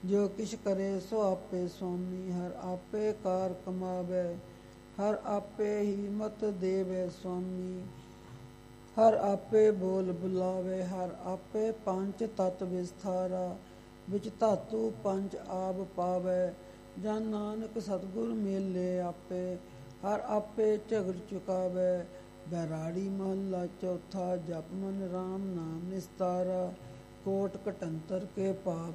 ਜੋ ਕਿਛ ਕਰੇ ਸੋ ਆਪੇ ਸੁਆਮੀ। ਹਰ ਆਪੇ ਕਾਰ ਕਮਾਵੇ, ਹਰ ਆਪੇ ਹੀ ਮਤ ਦੇਵੇ ਸੁਆਮੀ। ਹਰ ਆਪੇ ਬੋਲ ਬੁਲਾਵੇ, ਹਰ ਆਪੇ ਪੰਚ ਤਤ ਵਿਸਥਾਰਾ। ਵਿੱਚ ਧਾਤੂ ਪੰਚ ਆਪ ਪਾਵੇ, ਜਨ ਨਾਨਕ ਸਤਿਗੁਰ ਮੇਲੇ ਆਪੇ। ਹਰ ਆਪੇ ਝਗੜ ਚੁਕਾਵੇ। ਬੈਰਾੜੀ ਮਹੱਲਾ ਚੌਥਾ। ਜਪ ਮਨ ਰਾਮ ਨਾਮ ਨਿਸਤਾਰਾ, ਕੋਟ ਕਟੰਤਰ ਕੇ ਪਾਪ